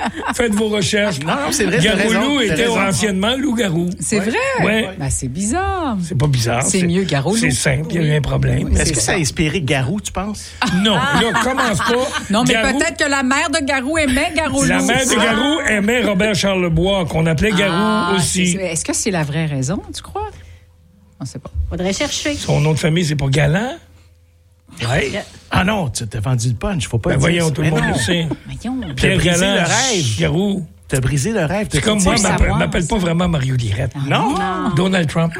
Faites vos recherches. Non, c'est vrai. Garou-loup était anciennement loup-garou. C'est vrai? Ouais. Ben, c'est bizarre. C'est pas bizarre. C'est mieux Garou-loup. C'est simple, il y a eu un problème. Oui, Est-ce que ça a inspiré Garou, tu penses? Non, là, commence pas. Non, mais Garou, peut-être que la mère de Garou aimait Garou-loup. la mère de Garou aimait Robert Charlebois, qu'on appelait Garou aussi. Est-ce que c'est la vraie raison, tu crois? On sait pas. Faudrait chercher. Son nom de famille, c'est pas Galant? Oui. Ah non, tu t'as vendu le punch, faut pas Ben le dire. voyons, tout le monde le sait. Voyons. Pierre brisé Galant, le rêve. Garou. T'as brisé le rêve. C'est comme moi, savoir, m'appelle pas vraiment Mario Lirette. Non? Donald Trump.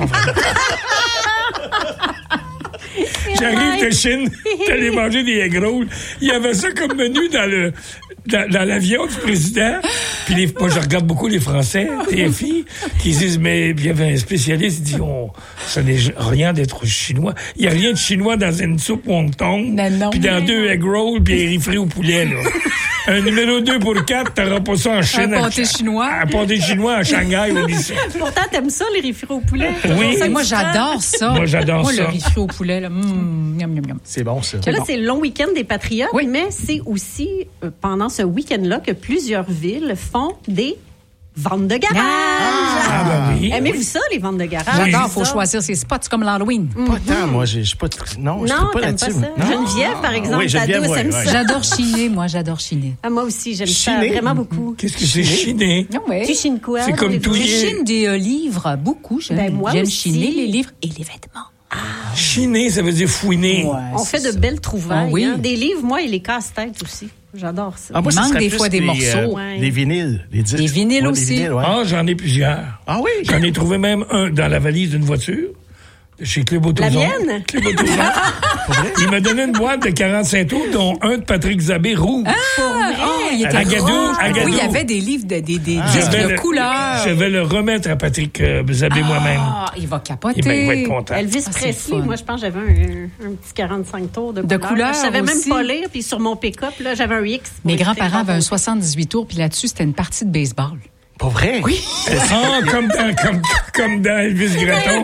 J'arrive de Chine, t'allais manger des egg rolls. Il y avait ça comme menu dans l'avion du président. Puis moi, je regarde beaucoup les Français, TFI, qui disent, mais il y avait un spécialiste, il dit, ça n'est rien d'être chinois. Il n'y a rien de chinois dans une soupe wonton. Puis dans 2 egg rolls, puis un riz frit au poulet, là. Un numéro 2 pour 4, t'auras pas ça en Chine. Un pâté chinois. Un pâté chinois à Shanghai, on dit ça. Pourtant, t'aimes ça, les riz frits au poulet? Oui. Et moi, j'adore ça. Moi, j'adore ça. Moi, le riz frit au poulet, là. Miam, miam, miam. C'est bon, ça. Là, c'est le long week-end des Patriotes, mais c'est aussi pendant ce week-end-là que plusieurs villes font des ventes de garage. Ah, ben oui. Aimez-vous ça, les ventes de garage? J'adore, faut choisir ses spots comme l'Halloween. Pas tant, moi, j'ai pas... Non, je Non, suis pas t'aimes pas là-dessus. ça? Geneviève, par exemple, Oui, Geneviève, ta douce aime ouais. ça. J'adore chiner, moi, j'adore chiner. Ah, moi aussi, j'aime ça Chiner? vraiment beaucoup. Qu'est-ce que c'est chiné? Tu chines quoi? C'est dans comme les tout ventes? Je lié. chine des livres, beaucoup. Ben, moi J'aime aussi. chiner les livres et les vêtements. Chiner, ça veut dire fouiner. On fait de belles trouvailles. Ah oui. Hein? Des livres, moi, et les casse-têtes aussi. J'adore ça. Ah, moi, Il ça manque serait des plus fois des morceaux. Ouais. Les vinyles, les disques. Les vinyles Ouais, aussi. ouais. Ah, j'en ai plusieurs. Ah oui? J'en ai trouvé même un dans la valise d'une voiture. Chez Club Autozone. mienne? Club Autozone. Il m'a donné une boîte de 45 tours, dont un de Patrick Zabé roux. Il était Agadou, rouge. Agadou. Oui, il y avait des livres de disques Je vais de couleurs. Je vais le remettre à Patrick Zabé moi-même. Ah, il va capoter. Il va être content. Elvis Ah, c'est Presley, fun. moi, je pense que j'avais un petit 45 tours de couleurs. Je savais aussi. même pas lire, puis sur mon pick-up, là, j'avais un X. Mes grands-parents avaient un 78 tours, puis là-dessus, c'était une partie de baseball. Pas vrai? Oui. Ah, comme dans Elvis Gratton.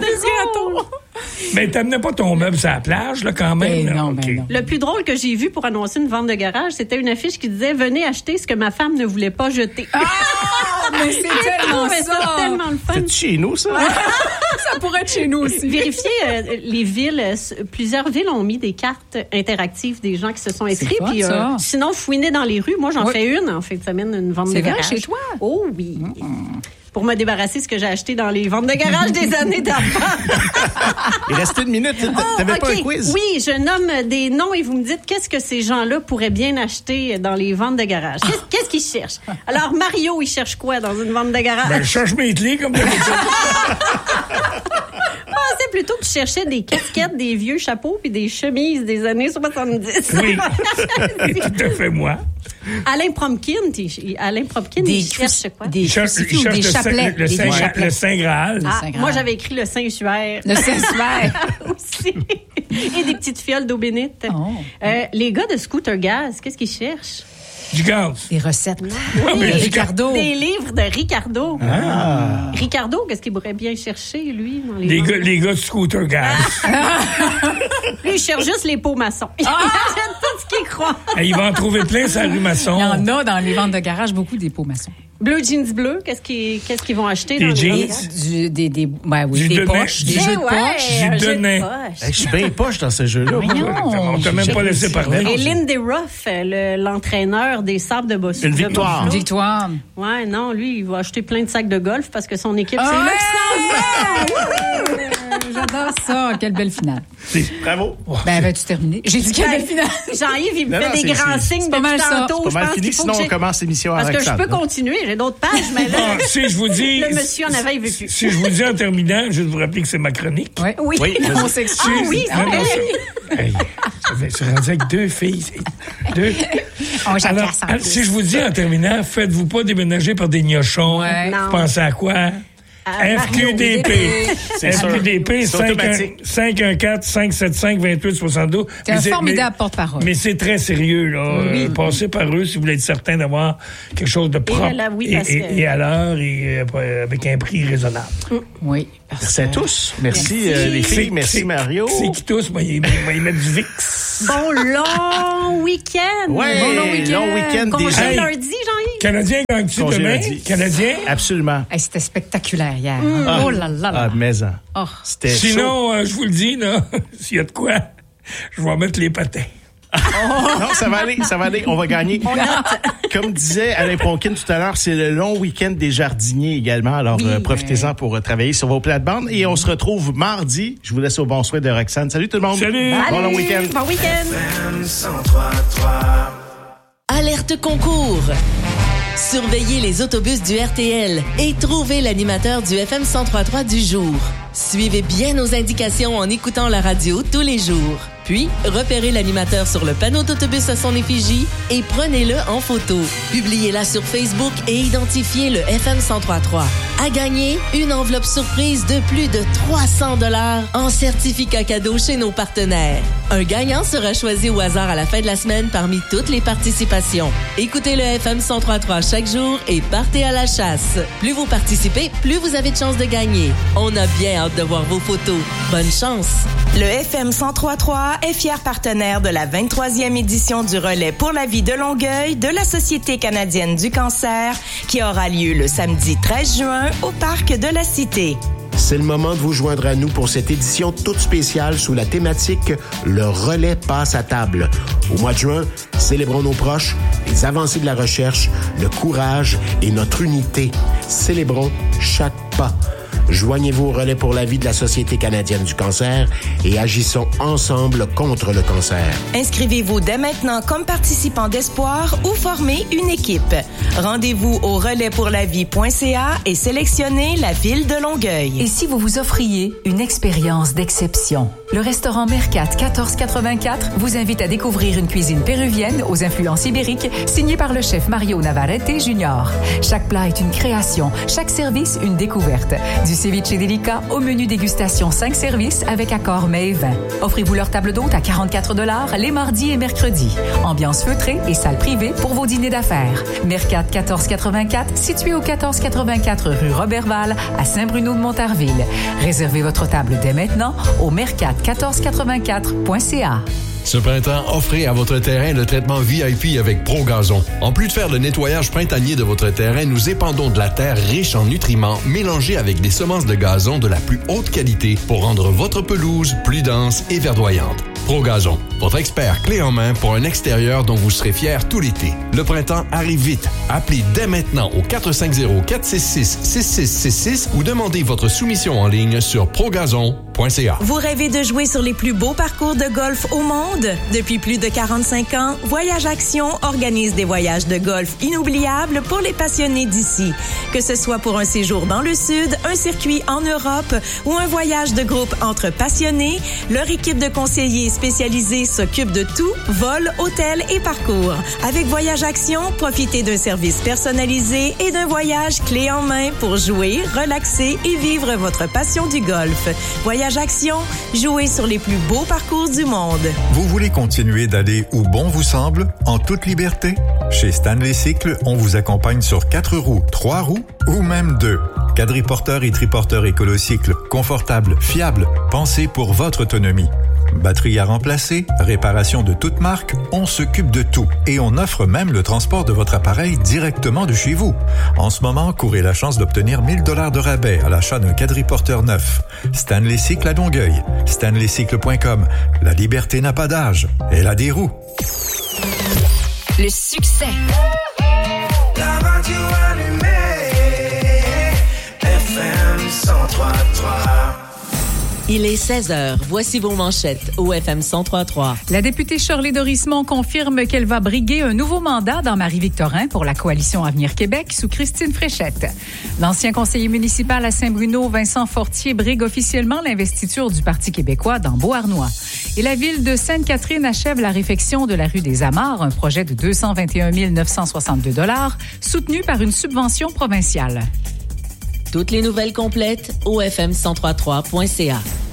Mais t'amenais pas ton meuble sur la plage, là, quand même. Ben là? non, OK. ben non. Le plus drôle que j'ai vu pour annoncer une vente de garage, c'était une affiche qui disait « Venez acheter ce que ma femme ne voulait pas jeter ». Mais c'est tellement Mais ça. c'est tellement le fun. C'est chez nous, ça? Ça pourrait être chez nous aussi. Vérifiez les villes. Plusieurs villes ont mis des cartes interactives des gens qui se sont inscrits. fun, Puis, ça. sinon, fouiner dans les rues. Moi, j'en Oui. fais une en fin de semaine, une vente de C'est vrai, garage. chez toi? Oh oui. Pour me débarrasser de ce que j'ai acheté dans les ventes de garage des années d'avant. Il restait une minute. T'avais pas un OK. quiz? Oui, je nomme des noms et vous me dites qu'est-ce que ces gens-là pourraient bien acheter dans les ventes de garage. Qu'est-ce qu'ils cherchent? Alors, Mario, il cherche quoi dans une vente de garage? Ben, je cherche mes clés, comme d'habitude. Je pensais plutôt que tu cherchais des casquettes, des vieux chapeaux puis des chemises des années 70. Oui. Tout à fait moi. Alain Prompkin, il cherche quoi? Des Il cherche crucifix ou des chapelets. le Des chapelets. le Saint Graal. Ah, Saint-Graal. moi, j'avais écrit le Saint-Suaire. Le Saint-Suaire. Aussi. Et des petites fioles d'eau bénite. Oh. Les gars de Scooter Gaz, qu'est-ce qu'ils cherchent? Du gaz. Des recettes. mais Ricardo. Des livres de Ricardo. Ah. Ricardo, qu'est-ce qu'il pourrait bien chercher, lui? Dans Les gars de Scooter Gaz. Lui, il cherche juste les pots maçons. Il achète tout ce qu'il croit. Et il va en trouver plein sur la rue Masson. Il y en a dans les ventes de garage, beaucoup des pots maçons. Bleu jeans bleu, qu'est-ce qu'ils vont acheter Des dans jeans. les Du des Denain. poches, des jeux de poches. Du un jeu de Denain. poche. Hey, je suis bien poche dans ce jeu-là. On t'a même pas laissé parler. Et Lindy Ruff, l'entraîneur des Sables de Boston. Une victoire. Une victoire. Ouais, non, lui, il va acheter plein de sacs de golf parce que son équipe, c'est Ouais! Luxembourg. J'adore ça. Quelle belle finale. Bravo. Ben, vas-tu terminer? J'ai dit quelle belle finale. Jean-Yves, il me Non, fait non, des c'est- grands c'est signes pas depuis mal ça. tantôt. Pas Je mal pense fini, qu'il faut sinon que on j'ai- commence l'émission Parce avec que je ça. peux continuer, j'ai d'autres pages, mais là, Ah, si je vous dis. le monsieur en avant, il veut plus. Si je vous dis en terminant, je vais vous rappeler que c'est ma chronique. Ouais. Oui, Oui, On vas-y. s'excuse. Ah oui, Non, non, ok. Hey, je suis rendu avec deux filles. Deux. On jacasse Alors, en plus. si je vous dis en terminant, faites-vous pas déménager par des gnochons. Ouais. Non. Vous pensez à quoi? FQDP. C'est sûr. FQDP, C'est automatique. 514-575-2872. T'es un Mais c'est- formidable mais- porte-parole. Mais c'est très sérieux, là. Passez par eux si vous voulez être certain d'avoir quelque chose de propre. là, oui, parce que- et à l'heure et avec un prix raisonnable. Oui. Merci à tous. Merci, les filles. Merci, Mario. C'est qui tous? Moi, il met du VIX. Bon long week-end. Ouais, Bon long week-end. long week-end Congé déjà. Hey. lundi, Jean-Yves. Canadien gagne-tu Congé demain? lundi. Canadien? Absolument. Hey, c'était spectaculaire hier. Oh là là là. Maison. Oh. C'était chaud. Sinon, je vous le dis, là, s'il y a de quoi, je vais mettre les patins. Non, ça va aller, on va gagner. Comme disait Alain Pronkin tout à l'heure, c'est le long week-end des jardiniers également, alors profitez-en pour travailler sur vos plates-bandes et on se retrouve mardi. Je vous laisse au bon soin de Roxane. Salut tout le monde. Salut. Bon long week-end. Bon week-end. Alerte concours. Surveillez les autobus du RTL et trouvez l'animateur du FM 103.3 du jour. Suivez bien nos indications en écoutant la radio tous les jours. Puis, repérez l'animateur sur le panneau d'autobus à son effigie et prenez-le en photo. Publiez-la sur Facebook et identifiez le FM 103.3. À gagner, une enveloppe surprise de plus de 300 $ en certificat cadeau chez nos partenaires. Un gagnant sera choisi au hasard à la fin de la semaine parmi toutes les participations. Écoutez le FM 103.3 chaque jour et partez à la chasse. Plus vous participez, plus vous avez de chances de gagner. On a bien hâte de voir vos photos. Bonne chance! Le FM 103.3 est fier partenaire de la 23e édition du Relais pour la vie de Longueuil de la Société canadienne du cancer qui aura lieu le samedi 13 juin au Parc de la Cité. C'est le moment de vous joindre à nous pour cette édition toute spéciale sous la thématique « Le relais passe à table ». Au mois de juin, célébrons nos proches, les avancées de la recherche, le courage et notre unité. Célébrons chaque pas. Joignez-vous au Relais pour la vie de la Société canadienne du cancer et agissons ensemble contre le cancer. Inscrivez-vous dès maintenant comme participant d'espoir ou formez une équipe. Rendez-vous au relaispourlavie.ca et sélectionnez la ville de Longueuil. Et si vous vous offriez une expérience d'exception? Le restaurant Mercat 1484 vous invite à découvrir une cuisine péruvienne aux influences ibériques signée par le chef Mario Navarrete Jr. Chaque plat est une création, chaque service une découverte. Du ceviche délicat au menu dégustation 5 services avec accord mets et vin. Offrez-vous leur table d'hôte à 44 $ les mardis et mercredis. Ambiance feutrée et salle privée pour vos dîners d'affaires. Mercat 1484, situé au 1484 rue Roberval à Saint-Bruno-de-Montarville. Réservez votre table dès maintenant au mercat1484.ca. Ce printemps, offrez à votre terrain le traitement VIP avec ProGazon. En plus de faire le nettoyage printanier de votre terrain, nous épandons de la terre riche en nutriments mélangés avec des semences de gazon de la plus haute qualité pour rendre votre pelouse plus dense et verdoyante. ProGazon, votre expert clé en main pour un extérieur dont vous serez fiers tout l'été. Le printemps arrive vite. Appelez dès maintenant au 450-466-6666 ou demandez votre soumission en ligne sur progazon.ca. Vous rêvez de jouer sur les plus beaux parcours de golf au monde? Depuis plus de 45 ans, Voyage Action organise des voyages de golf inoubliables pour les passionnés d'ici. Que ce soit pour un séjour dans le Sud, un circuit en Europe ou un voyage de groupe entre passionnés, leur équipe de conseillers spécialisés s'occupe de tout, vol, hôtel et parcours. Avec Voyage Action, profitez d'un service personnalisé et d'un voyage clé en main pour jouer, relaxer et vivre votre passion du golf. Voyage Action, jouez sur les plus beaux parcours du monde. Vous voulez continuer d'aller où bon vous semble, en toute liberté? Chez Stanley Cycle, on vous accompagne sur 4 roues, 3 roues ou même 2. Quadriporteur et triporteur Écolocycle, confortable, fiable, pensé pour votre autonomie. Batterie à remplacer, réparation de toute marque, on s'occupe de tout. Et on offre même le transport de votre appareil directement de chez vous. En ce moment, courez la chance d'obtenir 1 000 $ de rabais à l'achat d'un quadriporteur neuf. Stanley Cycle à Longueuil. StanleyCycle.com. La liberté n'a pas d'âge. Elle a des roues. Le succès. La radio allumée. FM 103.3. Il est 16h. Voici vos manchettes au FM 103.3. La députée Shirley Dorismont confirme qu'elle va briguer un nouveau mandat dans Marie-Victorin pour la coalition Avenir Québec sous Christine Fréchette. L'ancien conseiller municipal à Saint-Bruno, Vincent Fortier, brigue officiellement l'investiture du Parti québécois dans Beauharnois. Et la ville de Sainte-Catherine achève la réfection de la rue des Amarres, un projet de 221 962 $ soutenu par une subvention provinciale. Toutes les nouvelles complètes au fm1033.ca.